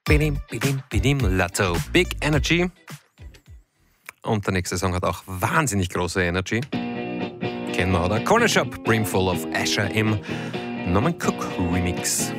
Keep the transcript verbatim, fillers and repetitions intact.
Bidim, bidim, bidim, Lotto. Big Energy. Und der nächste Song hat auch wahnsinnig große Energy. Kennen wir, oder? Corner Shop, Brimful of Asher im Norman Cook Remix.